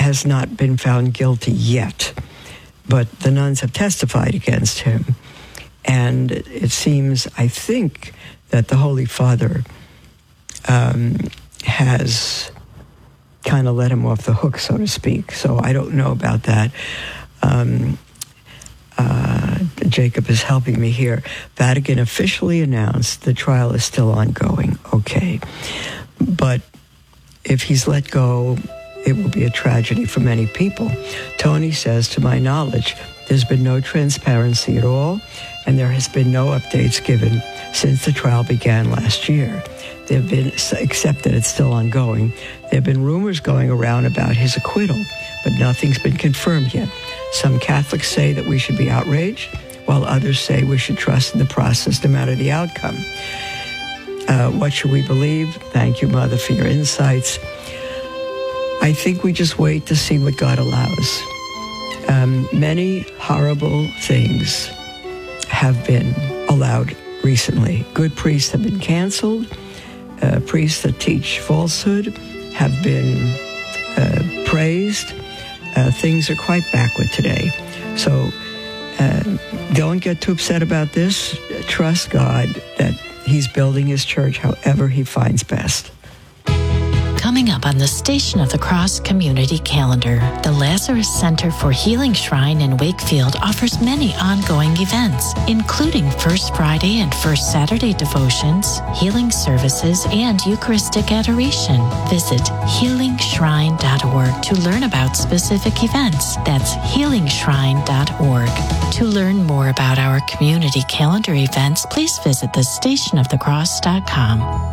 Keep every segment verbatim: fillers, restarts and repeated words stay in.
has not been found guilty yet, but the nuns have testified against him. And it seems, I think, that the Holy Father um, has kind of let him off the hook, so to speak. So I don't know about that. Um, uh, Jacob is helping me here. Vatican officially announced the trial is still ongoing. Okay. But if he's let go, it will be a tragedy for many people. Tony says, to my knowledge, there's been no transparency at all, and there has been no updates given since the trial began last year. There have been, except that it's still ongoing, there have been rumors going around about his acquittal, but nothing's been confirmed yet. Some Catholics say that we should be outraged, while others say we should trust in the process no matter the outcome. Uh, what should we believe? Thank you, Mother, for your insights. I think we just wait to see what God allows. Um, many horrible things have been allowed recently. Good priests have been canceled. Uh, priests that teach falsehood have been uh, praised. Uh, things are quite backward today. So uh, don't get too upset about this. Trust God that he's building his church however he finds best. Coming up on the Station of the Cross community calendar, the Lazarus Center for Healing Shrine in Wakefield offers many ongoing events, including First Friday and First Saturday devotions, healing services, and Eucharistic adoration. Visit healing shrine dot org to learn about specific events. That's healing shrine dot org. To learn more about our community calendar events, please visit the station of the cross dot com.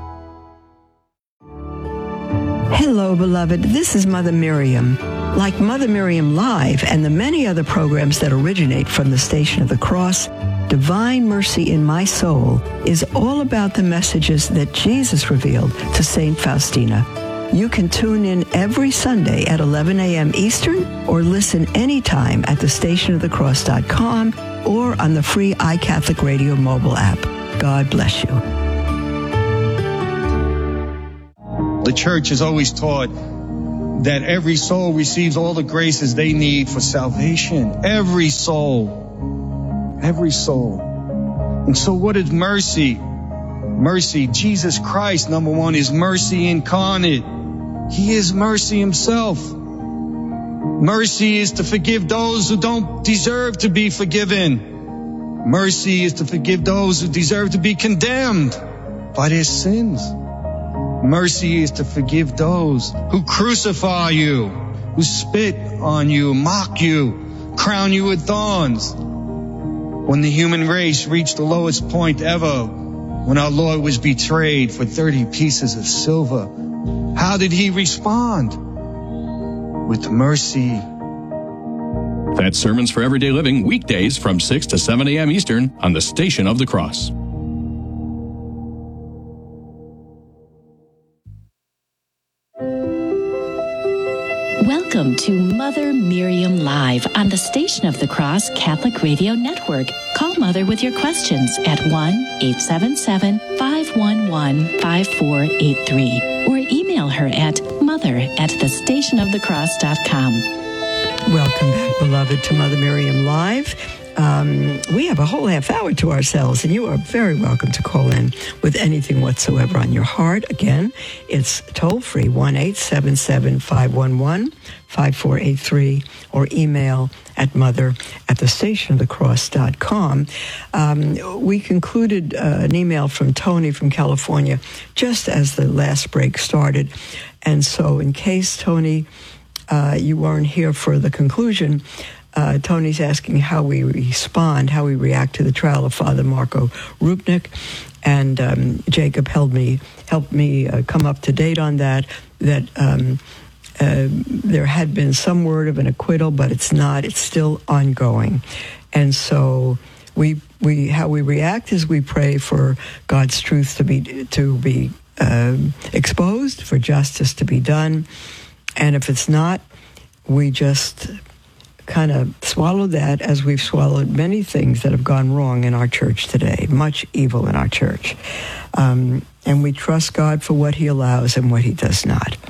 Hello, beloved. This is Mother Miriam. Like Mother Miriam Live and the many other programs that originate from the Station of the Cross, Divine Mercy in My Soul is all about the messages that Jesus revealed to Saint Faustina. You can tune in every Sunday at eleven a.m. Eastern or listen anytime at the station of the cross dot com or on the free iCatholic Radio mobile app. God bless you. The church has always taught that every soul receives all the graces they need for salvation. Every soul. Every soul. And so what is mercy? Mercy, Jesus Christ, number one, is mercy incarnate. He is mercy himself. Mercy is to forgive those who don't deserve to be forgiven. Mercy is to forgive those who deserve to be condemned by their sins. Mercy is to forgive those who crucify you, who spit on you, mock you, crown you with thorns. When the human race reached the lowest point ever, when our Lord was betrayed for thirty pieces of silver, how did he respond? With mercy. That's Sermons for Everyday Living, weekdays from six to seven a.m. Eastern on the Station of the Cross. Welcome to Mother Miriam Live on the Station of the Cross Catholic Radio Network. Call Mother with your questions at one eight seven seven, five one one, five four eight three or email her at mother at the station of the cross dot com. Welcome back, beloved, to Mother Miriam Live. Um, we have a whole half hour to ourselves, and you are very welcome to call in with anything whatsoever on your heart. Again, it's toll-free, one eight seven seven, five one one, five four eight three, or email at mother at the station of the cross dot com. Um, we concluded uh, an email from Tony from California just as the last break started. And so in case, Tony, uh, you weren't here for the conclusion, Uh, Tony's asking how we respond, how we react to the trial of Father Marco Rupnik, and um, Jacob helped me helped me uh, come up to date on that. That um, uh, there had been some word of an acquittal, but it's not. It's still ongoing, and so we we how we react is we pray for God's truth to be to be um, exposed, for justice to be done, and if it's not, we just kind of swallow that, as we've swallowed many things that have gone wrong in our church today, much evil in our church. Um, and we trust God for what he allows and what he does not.